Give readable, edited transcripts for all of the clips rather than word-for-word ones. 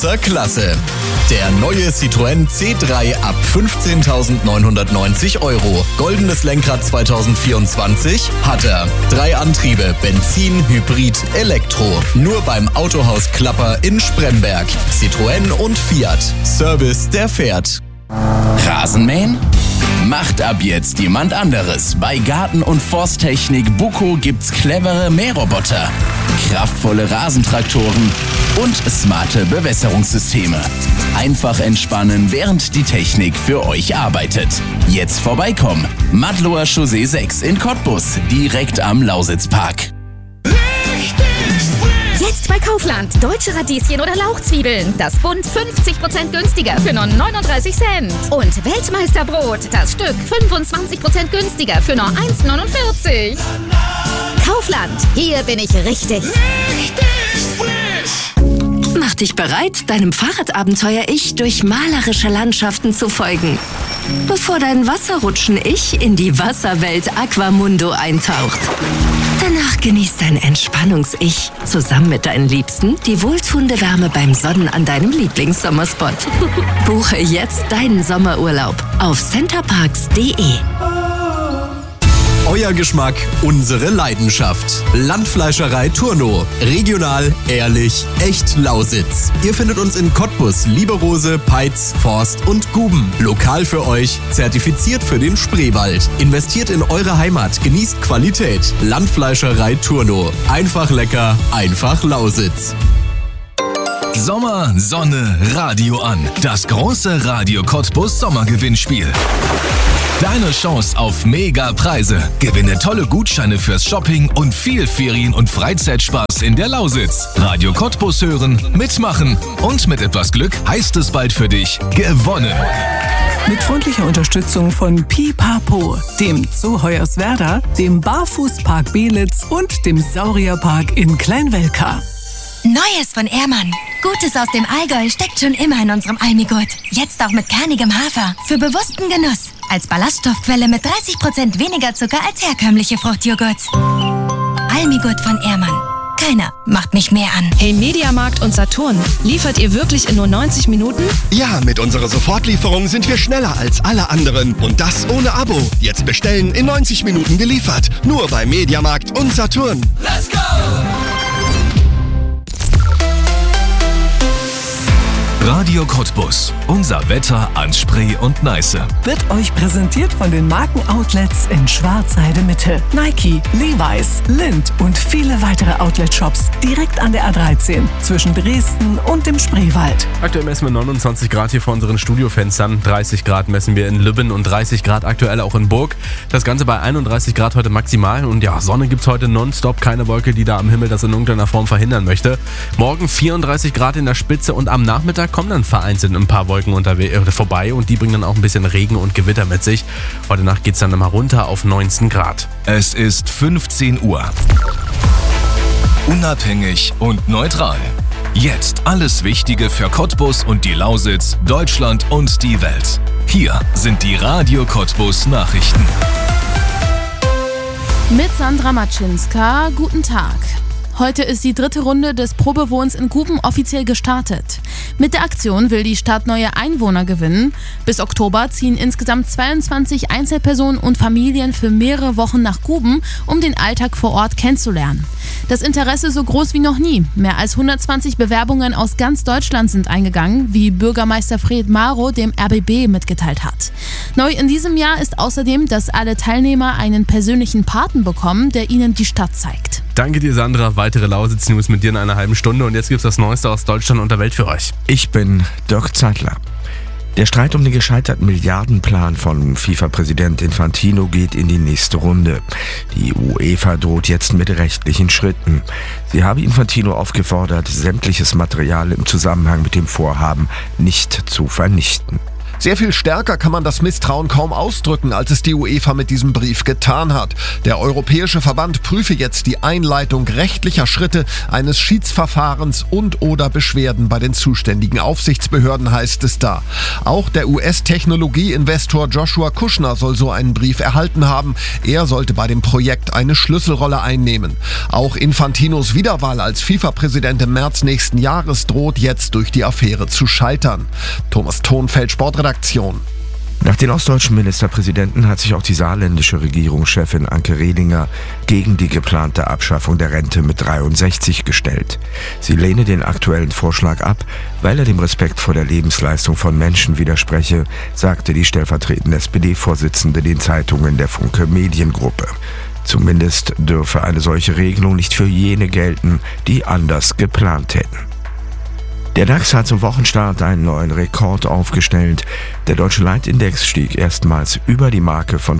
Klasse. Der neue Citroën C3 ab 15.990 €. Goldenes Lenkrad 2024 hat er. 3 Antriebe, Benzin, Hybrid, Elektro. Nur beim Autohaus Klapper in Spremberg. Citroën und Fiat. Service, der fährt. Rasenmähen? Macht ab jetzt jemand anderes. Bei Garten- und Forsttechnik Buco gibt's clevere Mähroboter, kraftvolle Rasentraktoren und smarte Bewässerungssysteme. Einfach entspannen, während die Technik für euch arbeitet. Jetzt vorbeikommen. Madloer Chaussee 6 in Cottbus, direkt am Lausitzpark. Jetzt bei Kaufland. Deutsche Radieschen oder Lauchzwiebeln. Das Bund 50% günstiger für nur 39 Cent. Und Weltmeisterbrot. Das Stück 25% günstiger für nur 1,49. Kaufland. Hier bin ich richtig. Mach dich bereit, deinem Fahrradabenteuer-Ich durch malerische Landschaften zu folgen. Bevor dein Wasserrutschen-Ich in die Wasserwelt Aquamundo eintaucht. Danach genießt dein Entspannungs-Ich zusammen mit deinen Liebsten die wohltuende Wärme beim Sonnen an deinem Lieblingssommerspot. Buche jetzt deinen Sommerurlaub auf centerparks.de. Euer Geschmack, unsere Leidenschaft. Landfleischerei Turno. Regional, ehrlich, echt Lausitz. Ihr findet uns in Cottbus, Lieberose, Peitz, Forst und Guben. Lokal für euch, zertifiziert für den Spreewald. Investiert in eure Heimat, genießt Qualität. Landfleischerei Turno. Einfach lecker, einfach Lausitz. Sommer, Sonne, Radio an. Das große Radio Cottbus Sommergewinnspiel. Deine Chance auf Mega-Preise. Gewinne tolle Gutscheine fürs Shopping und viel Ferien- und Freizeitspaß in der Lausitz. Radio Cottbus hören, mitmachen und mit etwas Glück heißt es bald für dich gewonnen. Mit freundlicher Unterstützung von Pipapo, dem Zoo Hoyerswerda, dem Barfußpark Belitz und dem Saurierpark in Kleinwelka. Neues von Ehrmann. Gutes aus dem Allgäu steckt schon immer in unserem Almigurt. Jetzt auch mit kernigem Hafer. Für bewussten Genuss. Als Ballaststoffquelle mit 30% weniger Zucker als herkömmliche Fruchtjoghurts. Almigurt von Ehrmann. Keiner macht mich mehr an. Hey Mediamarkt und Saturn, liefert ihr wirklich in nur 90 Minuten? Ja, mit unserer Sofortlieferung sind wir schneller als alle anderen. Und das ohne Abo. Jetzt bestellen, in 90 Minuten geliefert. Nur bei Mediamarkt und Saturn. Let's go! Radio Cottbus. Unser Wetter an Spree und Neiße. Wird euch präsentiert von den Markenoutlets in Schwarzheide Mitte. Nike, Levi's, Lindt und viele weitere Outlet-Shops direkt an der A13 zwischen Dresden und dem Spreewald. Aktuell messen wir 29 Grad hier vor unseren Studiofenstern. 30 Grad messen wir in Lübben und 30 Grad aktuell auch in Burg. Das Ganze bei 31 Grad heute maximal. Und ja, Sonne gibt's heute nonstop. Keine Wolke, die da am Himmel das in irgendeiner Form verhindern möchte. Morgen 34 Grad in der Spitze und am Nachmittag kommen dann vereinzelt ein paar Wolken vorbei und die bringen dann auch ein bisschen Regen und Gewitter mit sich. Heute Nacht geht es dann mal runter auf 19 Grad. Es ist 15 Uhr. Unabhängig und neutral. Jetzt alles Wichtige für Cottbus und die Lausitz, Deutschland und die Welt. Hier sind die Radio Cottbus Nachrichten. Mit Sandra Matschinska, guten Tag. Heute ist die 3. Runde des Probewohns in Guben offiziell gestartet. Mit der Aktion will die Stadt neue Einwohner gewinnen. Bis Oktober ziehen insgesamt 22 Einzelpersonen und Familien für mehrere Wochen nach Guben, um den Alltag vor Ort kennenzulernen. Das Interesse so groß wie noch nie. Mehr als 120 Bewerbungen aus ganz Deutschland sind eingegangen, wie Bürgermeister Fred Maro dem RBB mitgeteilt hat. Neu in diesem Jahr ist außerdem, dass alle Teilnehmer einen persönlichen Paten bekommen, der ihnen die Stadt zeigt. Danke dir, Sandra. Weitere Lausitz-News mit dir in einer halben Stunde. Und jetzt gibt's das Neueste aus Deutschland und der Welt für euch. Ich bin Dirk Zeitler. Der Streit um den gescheiterten Milliardenplan von FIFA-Präsident Infantino geht in die nächste Runde. Die UEFA droht jetzt mit rechtlichen Schritten. Sie habe Infantino aufgefordert, sämtliches Material im Zusammenhang mit dem Vorhaben nicht zu vernichten. Sehr viel stärker kann man das Misstrauen kaum ausdrücken, als es die UEFA mit diesem Brief getan hat. Der Europäische Verband prüfe jetzt die Einleitung rechtlicher Schritte, eines Schiedsverfahrens und/oder Beschwerden bei den zuständigen Aufsichtsbehörden, heißt es da. Auch der US-Technologie-Investor Joshua Kushner soll so einen Brief erhalten haben. Er sollte bei dem Projekt eine Schlüsselrolle einnehmen. Auch Infantinos Wiederwahl als FIFA-Präsident im März nächsten Jahres droht jetzt durch die Affäre zu scheitern. Thomas Thonfeld, Sportredaktion. Nach den ostdeutschen Ministerpräsidenten hat sich auch die saarländische Regierungschefin Anke Rehlinger gegen die geplante Abschaffung der Rente mit 63 gestellt. Sie lehne den aktuellen Vorschlag ab, weil er dem Respekt vor der Lebensleistung von Menschen widerspreche, sagte die stellvertretende SPD-Vorsitzende den Zeitungen der Funke Mediengruppe. Zumindest dürfe eine solche Regelung nicht für jene gelten, die anders geplant hätten. Der DAX hat zum Wochenstart einen neuen Rekord aufgestellt. Der deutsche Leitindex stieg erstmals über die Marke von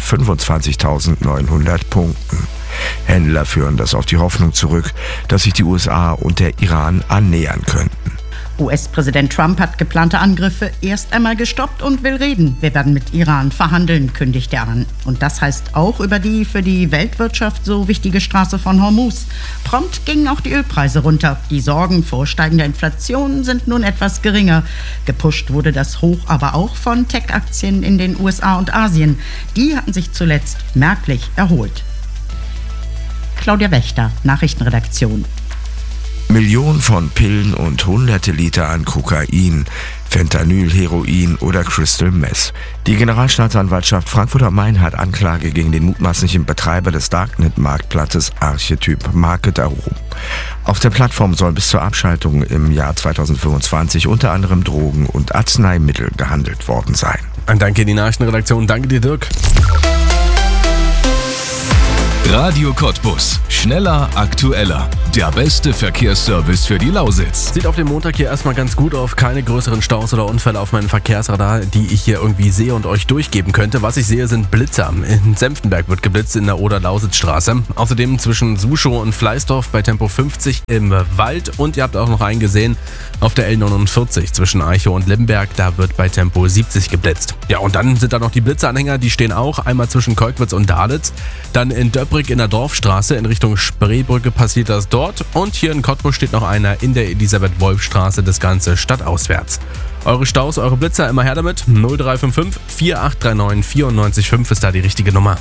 25.900 Punkten. Händler führen das auf die Hoffnung zurück, dass sich die USA und der Iran annähern könnten. US-Präsident Trump hat geplante Angriffe erst einmal gestoppt und will reden. Wir werden mit Iran verhandeln, kündigt er an. Und das heißt auch über die für die Weltwirtschaft so wichtige Straße von Hormuz. Prompt gingen auch die Ölpreise runter. Die Sorgen vor steigender Inflation sind nun etwas geringer. Gepusht wurde das Hoch aber auch von Tech-Aktien in den USA und Asien. Die hatten sich zuletzt merklich erholt. Claudia Wächter, Nachrichtenredaktion. Millionen von Pillen und hunderte Liter an Kokain, Fentanyl, Heroin oder Crystal Meth. Die Generalstaatsanwaltschaft Frankfurt am Main hat Anklage gegen den mutmaßlichen Betreiber des Darknet-Marktplatzes Archetyp Market erhoben. Auf der Plattform sollen bis zur Abschaltung im Jahr 2025 unter anderem Drogen und Arzneimittel gehandelt worden sein. Danke die Nachrichtenredaktion, danke dir Dirk. Radio Cottbus. Schneller, aktueller. Der beste Verkehrsservice für die Lausitz. Sieht auf dem Montag hier erstmal ganz gut auf. Keine größeren Staus oder Unfälle auf meinem Verkehrsradar, die ich hier irgendwie sehe und euch durchgeben könnte. Was ich sehe, sind Blitzer. In Senftenberg wird geblitzt in der Oder-Lausitzstraße. Außerdem zwischen Suschow und Fleißdorf bei Tempo 50 im Wald. Und ihr habt auch noch einen gesehen auf der L49 zwischen Eichow und Limberg. Da wird bei Tempo 70 geblitzt. Ja, und dann sind da noch die Blitzeranhänger. Die stehen auch einmal zwischen Kolkwitz und Dalitz. Dann in Döbrig in der Dorfstraße in Richtung Spreebrücke passiert das dort. Und hier in Cottbus steht noch einer in der Elisabeth-Wolf-Straße, das Ganze stadtauswärts. Eure Staus, eure Blitzer, immer her damit. 0355 4839 94,5 ist da die richtige Nummer.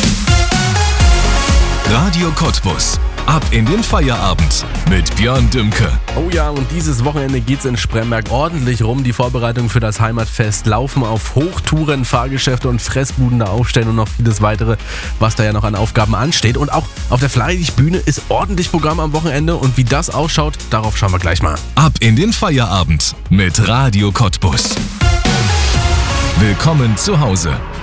Radio Cottbus. Ab in den Feierabend mit Björn Dümke. Oh ja, und dieses Wochenende geht's in Spremberg ordentlich rum. Die Vorbereitungen für das Heimatfest laufen auf Hochtouren, Fahrgeschäfte und Fressbuden da aufstellen und noch vieles weitere, was da ja noch an Aufgaben ansteht. Und auch auf der Freilichtbühne ist ordentlich Programm am Wochenende. Und wie das ausschaut, darauf schauen wir gleich mal. Ab in den Feierabend mit Radio Cottbus. Willkommen zu Hause.